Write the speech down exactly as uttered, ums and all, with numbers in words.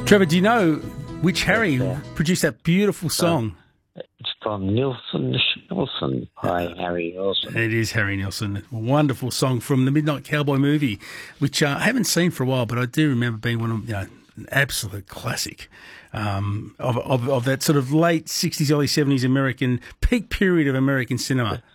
Trevor, do you know which Harry Yeah. produced that beautiful song? It's from Nilsson Nilsson by Harry Nilsson. It is Harry Nilsson. A wonderful song from the Midnight Cowboy movie, which uh, I haven't seen for a while, but I do remember being one of, you know, an absolute classic um, of, of of that sort of late sixties, early seventies American peak period of American cinema.